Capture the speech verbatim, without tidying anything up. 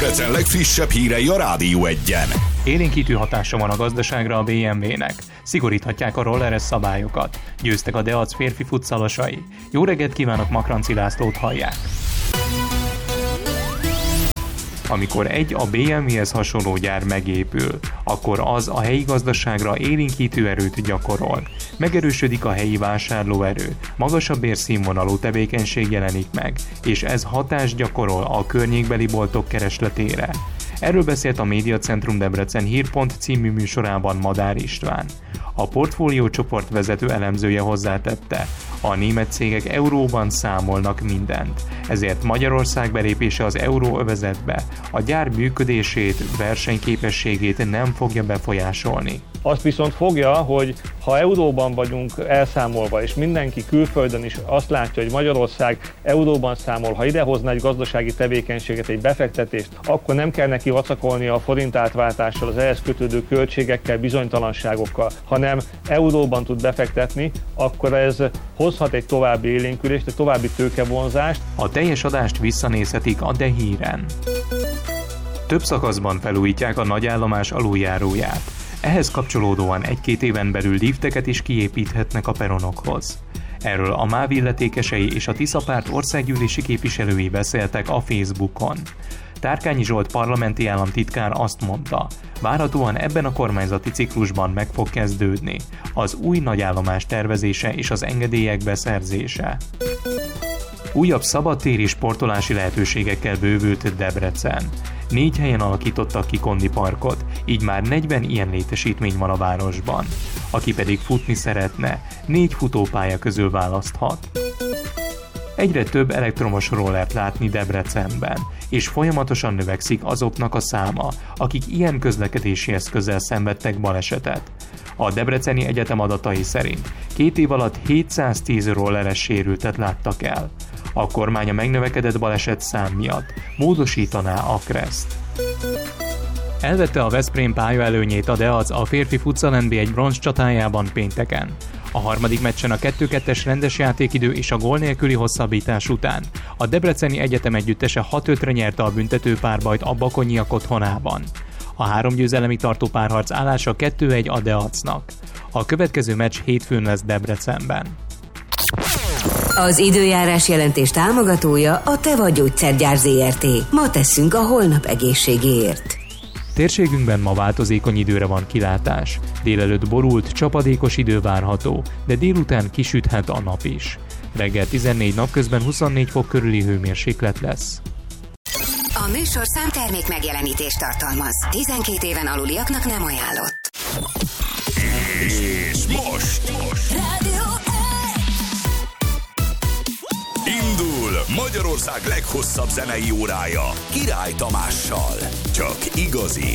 Debrecen legfrissebb hírei a Rádió Egyen. Élénkítő hatása van a gazdaságra a bé em vé-nek. Szigoríthatják a rolleres szabályokat. Győztek a Deac férfi futszalosai. Jó reggelt kívánok, Makranci Lászlót hallják. Amikor egy a bé em vé-hez hasonló gyár megépül, akkor az a helyi gazdaságra élénkítő erőt gyakorol. Megerősödik a helyi vásárlóerő, magasabb bérszínvonalú tevékenység jelenik meg, és ez hatást gyakorol a környékbeli boltok keresletére. Erről beszélt a Médiacentrum Debrecen Hírpont című műsorában Madár István. A portfólió csoport vezető elemzője hozzátette, a német cégek euróban számolnak mindent, ezért Magyarország belépése az euróövezetbe a gyár működését, versenyképességét nem fogja befolyásolni. Azt viszont fogja, hogy ha euróban vagyunk elszámolva, és mindenki külföldön is azt látja, hogy Magyarország euróban számol, ha idehozna egy gazdasági tevékenységet, egy befektetést, akkor nem kell neki vacakolni a forint átváltással, az ehhez kötődő költségekkel, bizonytalanságokkal, hanem euróban tud befektetni, akkor ez hozhat egy további élénkülést, egy további tőkevonzást. A teljes adást visszanézhetik a De Híren. Több szakaszban felújítják a nagyállomás aluljáróját. Ehhez kapcsolódóan egy-két éven belül lifteket is kiépíthetnek a peronokhoz. Erről a MÁV illetékesei és a Tiszapárt országgyűlési képviselői beszéltek a Facebookon. Tárkányi Zsolt parlamenti államtitkár azt mondta, várhatóan ebben a kormányzati ciklusban meg fog kezdődni az új nagyállomás tervezése és az engedélyek beszerzése. Újabb szabadtéri sportolási lehetőségekkel bővült Debrecen. Négy helyen alakítottak ki Kondi Parkot, így már negyven ilyen létesítmény van a városban. Aki pedig futni szeretne, négy futópálya közül választhat. Egyre több elektromos rollert látni Debrecenben, és folyamatosan növekszik azoknak a száma, akik ilyen közlekedési eszközzel szenvedtek balesetet. A Debreceni Egyetem adatai szerint két év alatt hétszáztíz rolleres sérültet láttak el. A kormány a megnövekedett baleset szám miatt módosítaná a kreszt. Elvette a Veszprém pályaelőnyét a Deac a férfi futsal en bé egy bronz csatájában pénteken. A harmadik meccsen a kettő kettes rendes játékidő és a gól nélküli hosszabbítás után a Debreceni Egyetem együttese hat ötre nyerte a büntető párbajt a Bakonyiak otthonában. A három győzelemi tartó párharc állása kettő egy a Deacnak. A következő meccs hétfőn lesz Debrecenben. Az időjárás jelentés támogatója a Teva Gyógyszergyár zé er té. Ma tesszünk a holnap egészségéért. Térségünkben ma változékony időre van kilátás. Délelőtt borult, csapadékos idő várható, de délután kisüthet a nap is. Reggel tizennégy, napközben huszonnégy fok körüli hőmérséklet lesz. A műsor számtermék megjelenítést tartalmaz. tizenkét éven aluliaknak nem ajánlott. És most, most. Rádió Indul Magyarország leghosszabb zenei órája Király Tamással. Csak igazi